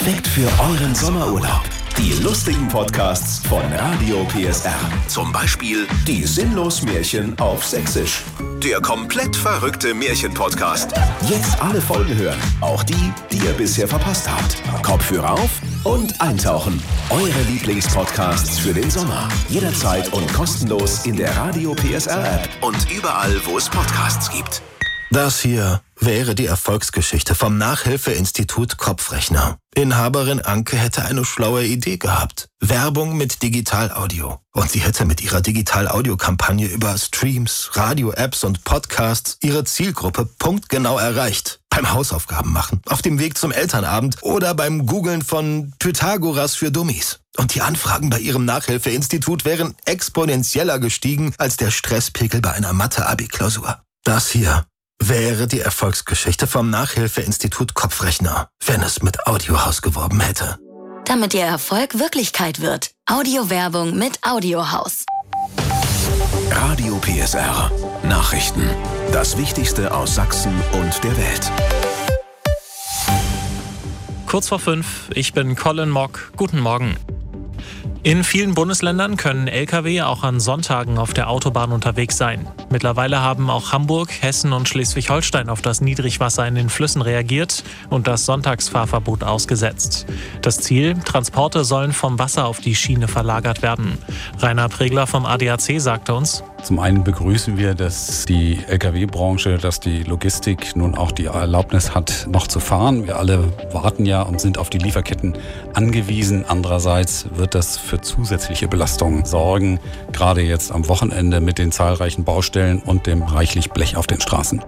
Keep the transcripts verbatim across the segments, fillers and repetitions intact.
Perfekt für euren Sommerurlaub. Die lustigen Podcasts von Radio P S R. Zum Beispiel die Sinnlos-Märchen auf Sächsisch. Der komplett verrückte Märchen-Podcast. Jetzt alle Folgen hören. Auch die, die ihr bisher verpasst habt. Kopfhörer auf und eintauchen. Eure Lieblingspodcasts für den Sommer. Jederzeit und kostenlos in der Radio P S R-App und überall, wo es Podcasts gibt. Das hier wäre die Erfolgsgeschichte vom Nachhilfeinstitut Kopfrechner. Inhaberin Anke hätte eine schlaue Idee gehabt. Werbung mit Digital-Audio. Und sie hätte mit ihrer Digital-Audio-Kampagne über Streams, Radio-Apps und Podcasts ihre Zielgruppe punktgenau erreicht. Beim Hausaufgaben machen, auf dem Weg zum Elternabend oder beim Googlen von Pythagoras für Dummies. Und die Anfragen bei ihrem Nachhilfeinstitut wären exponentieller gestiegen als der Stresspegel bei einer Mathe-Abi-Klausur. Das hier wäre die Erfolgsgeschichte vom Nachhilfeinstitut Kopfrechner, wenn es mit Audiohaus geworben hätte. Damit Ihr Erfolg Wirklichkeit wird. Audiowerbung mit Audiohaus. Radio P S R. Nachrichten. Das Wichtigste aus Sachsen und der Welt. Kurz vor fünf, ich bin Colin Mock. Guten Morgen. In vielen Bundesländern können L K W auch an Sonntagen auf der Autobahn unterwegs sein. Mittlerweile haben auch Hamburg, Hessen und Schleswig-Holstein auf das Niedrigwasser in den Flüssen reagiert und das Sonntagsfahrverbot ausgesetzt. Das Ziel: Transporte sollen vom Wasser auf die Schiene verlagert werden. Rainer Pregler vom A D A C sagte uns: Zum einen begrüßen wir, dass die L K W-Branche, dass die Logistik nun auch die Erlaubnis hat, noch zu fahren. Wir alle warten ja und sind auf die Lieferketten angewiesen. Andererseits wird das für zusätzliche Belastungen sorgen, gerade jetzt am Wochenende mit den zahlreichen Baustellen und dem reichlich Blech auf den Straßen.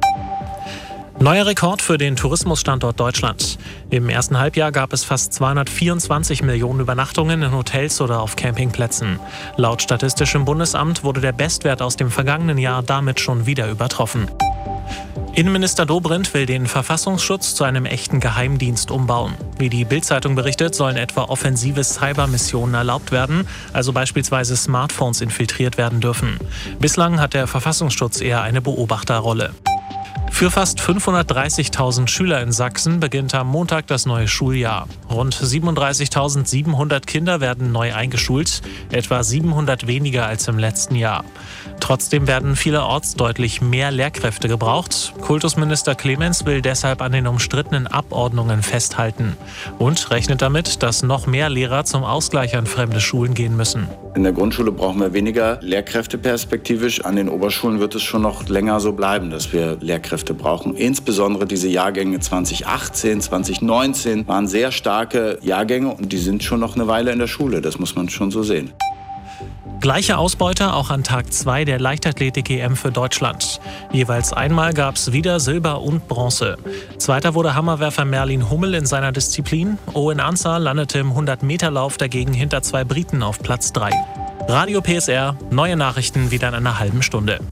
Neuer Rekord für den Tourismusstandort Deutschland. Im ersten Halbjahr gab es fast zweihundertvierundzwanzig Millionen Übernachtungen in Hotels oder auf Campingplätzen. Laut Statistischem Bundesamt wurde der Bestwert aus dem vergangenen Jahr damit schon wieder übertroffen. Innenminister Dobrindt will den Verfassungsschutz zu einem echten Geheimdienst umbauen. Wie die Bild-Zeitung berichtet, sollen etwa offensive Cybermissionen erlaubt werden, also beispielsweise Smartphones infiltriert werden dürfen. Bislang hat der Verfassungsschutz eher eine Beobachterrolle. Für fast fünfhundertdreißigtausend Schüler in Sachsen beginnt am Montag das neue Schuljahr. Rund siebenunddreißigtausendsiebenhundert Kinder werden neu eingeschult, etwa siebenhundert weniger als im letzten Jahr. Trotzdem werden vielerorts deutlich mehr Lehrkräfte gebraucht. Kultusminister Clemens will deshalb an den umstrittenen Abordnungen festhalten und rechnet damit, dass noch mehr Lehrer zum Ausgleich an fremde Schulen gehen müssen. In der Grundschule brauchen wir weniger Lehrkräfte perspektivisch. An den Oberschulen wird es schon noch länger so bleiben, dass wir Lehrkräfte brauchen. Insbesondere diese Jahrgänge zwanzig achtzehn, zwanzig neunzehn waren sehr starke Jahrgänge und die sind schon noch eine Weile in der Schule. Das muss man schon so sehen. Gleiche Ausbeute auch an Tag zwei der Leichtathletik-E M für Deutschland. Jeweils einmal gab es wieder Silber und Bronze. Zweiter wurde Hammerwerfer Merlin Hummel in seiner Disziplin. Owen Ansah landete im hundert-Meter-Lauf dagegen hinter zwei Briten auf Platz drei. Radio P S R, neue Nachrichten wieder in einer halben Stunde.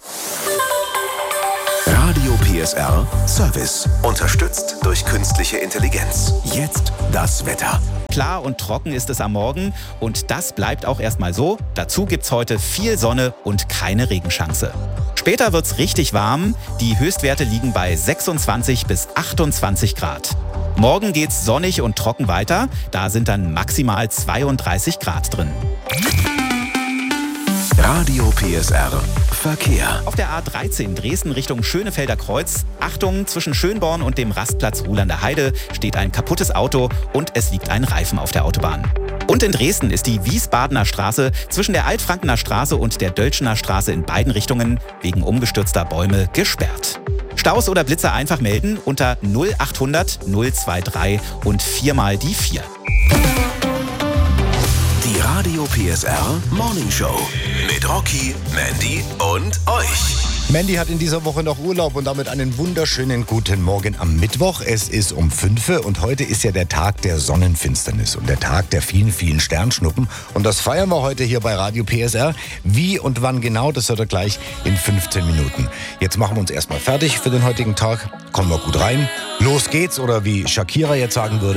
Radio P S R Service. Unterstützt durch künstliche Intelligenz. Jetzt das Wetter. Klar und trocken ist es am Morgen und das bleibt auch erstmal so. Dazu gibt's heute viel Sonne und keine Regenchance. Später wird's richtig warm. Die Höchstwerte liegen bei sechsundzwanzig bis achtundzwanzig Grad. Morgen geht's sonnig und trocken weiter. Da sind dann maximal zweiunddreißig Grad drin. Radio P S R Verkehr. Auf der A dreizehn Dresden Richtung Schönefelder Kreuz. Achtung, zwischen Schönborn und dem Rastplatz Ruhl an der Heide steht ein kaputtes Auto und es liegt ein Reifen auf der Autobahn. Und in Dresden ist die Wiesbadener Straße zwischen der Altfrankener Straße und der Dölschener Straße in beiden Richtungen wegen umgestürzter Bäume gesperrt. Staus oder Blitzer einfach melden unter null achthundert null drei drei und viermal die vier. Die Radio P S R Morning Show mit Rocky, Mandy und euch. Mandy hat in dieser Woche noch Urlaub und damit einen wunderschönen guten Morgen am Mittwoch. Es ist um fünf und heute ist ja der Tag der Sonnenfinsternis und der Tag der vielen, vielen Sternschnuppen. Und das feiern wir heute hier bei Radio P S R. Wie und wann genau, das hört ihr gleich in fünfzehn Minuten. Jetzt machen wir uns erstmal fertig für den heutigen Tag. Kommen wir gut rein. Los geht's, oder wie Shakira jetzt sagen würde.